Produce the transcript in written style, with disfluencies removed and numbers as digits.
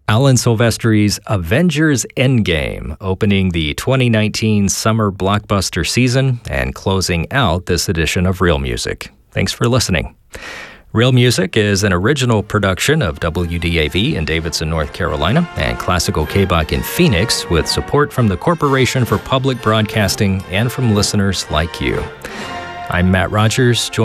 Alan Silvestri's Avengers Endgame, opening the 2019 summer blockbuster season and closing out this edition of Real Music. Thanks for listening. Real Music is an original production of WDAV in Davidson, North Carolina, and Classical KBOC in Phoenix, with support from the Corporation for Public Broadcasting and from listeners like you. I'm Matt Rogers.